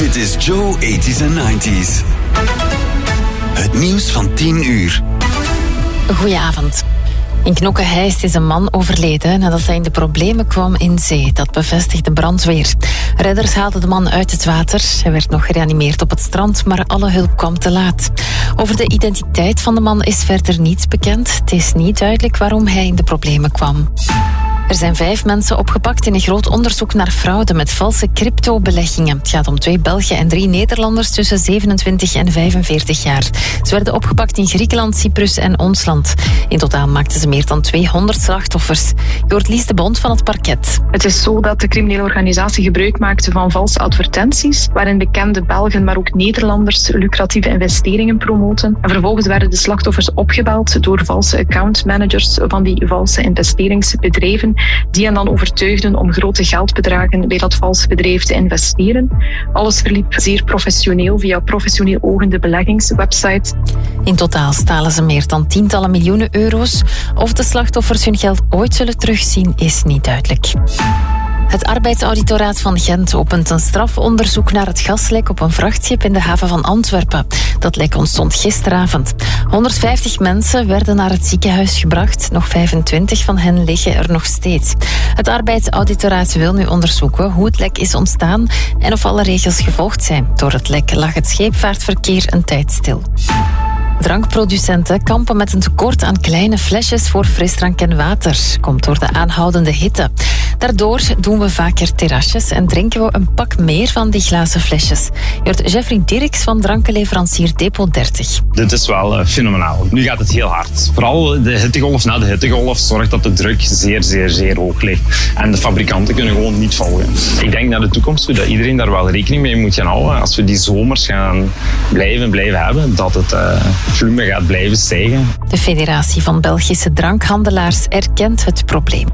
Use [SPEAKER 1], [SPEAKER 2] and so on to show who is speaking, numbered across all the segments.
[SPEAKER 1] Dit is Joe 80s en 90s. Het nieuws van 10 uur.
[SPEAKER 2] Goedenavond. In Knokke-Heist is een man overleden nadat hij in de problemen kwam in zee. Dat bevestigt de brandweer. Redders haalden de man uit het water. Hij werd nog gereanimeerd op het strand, maar alle hulp kwam te laat. Over de identiteit van de man is verder niets bekend. Het is niet duidelijk waarom hij in de problemen kwam. Er zijn 5 mensen opgepakt in een groot onderzoek naar fraude met valse crypto-beleggingen. Het gaat om 2 Belgen en 3 Nederlanders tussen 27 en 45 jaar. Ze werden opgepakt in Griekenland, Cyprus en ons land. In totaal maakten ze meer dan 200 slachtoffers. Je hoort Lies de Bond van het parket.
[SPEAKER 3] Het is zo dat de criminele organisatie gebruik maakte van valse advertenties, waarin bekende Belgen, maar ook Nederlanders lucratieve investeringen promoten. En vervolgens werden de slachtoffers opgebeld door valse accountmanagers van die valse investeringsbedrijven, die hen dan overtuigden om grote geldbedragen bij dat valse bedrijf te investeren. Alles verliep zeer professioneel via professioneel ogende beleggingswebsites.
[SPEAKER 2] In totaal stalen ze meer dan tientallen miljoenen euro's. Of de slachtoffers hun geld ooit zullen terugzien, is niet duidelijk. Het arbeidsauditoraat van Gent opent een strafonderzoek naar het gaslek op een vrachtschip in de haven van Antwerpen. Dat lek ontstond gisteravond. 150 mensen werden naar het ziekenhuis gebracht. Nog 25 van hen liggen er nog steeds. Het arbeidsauditoraat wil nu onderzoeken hoe het lek is ontstaan en of alle regels gevolgd zijn. Door het lek lag het scheepvaartverkeer een tijd stil. Drankproducenten kampen met een tekort aan kleine flesjes voor frisdrank en water. Komt door de aanhoudende hitte. Daardoor doen we vaker terrasjes en drinken we een pak meer van die glazen flesjes. Je hoort Jeffrey Dirks van drankenleverancier Depot 30.
[SPEAKER 4] Dit is wel fenomenaal. Nu gaat het heel hard. Vooral de hittegolf na de hittegolf zorgt dat de druk zeer hoog ligt. En de fabrikanten kunnen gewoon niet volgen. Ik denk naar de toekomst toe dat iedereen daar wel rekening mee moet gaan houden. Als we die zomers gaan blijven hebben, dat het volume gaat blijven stijgen.
[SPEAKER 2] De Federatie van Belgische Drankhandelaars erkent het probleem.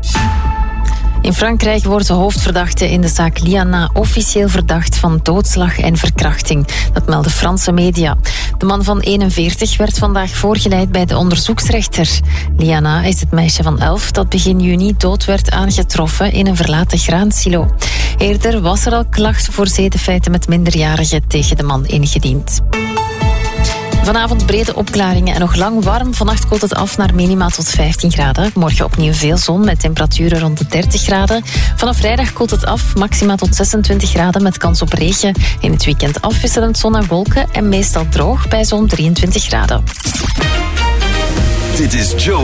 [SPEAKER 2] In Frankrijk wordt de hoofdverdachte in de zaak Liana officieel verdacht van doodslag en verkrachting. Dat melden Franse media. De man van 41 werd vandaag voorgeleid bij de onderzoeksrechter. Liana is het meisje van 11 dat begin juni dood werd aangetroffen in een verlaten graansilo. Eerder was er al klacht voor zedenfeiten met minderjarigen tegen de man ingediend. Vanavond brede opklaringen en nog lang warm. Vannacht koelt het af naar minima tot 15 graden. Morgen opnieuw veel zon met temperaturen rond de 30 graden. Vanaf vrijdag koelt het af, maxima tot 26 graden met kans op regen. In het weekend afwisselend zon en wolken en meestal droog bij zo'n 23 graden.
[SPEAKER 1] Dit is Joe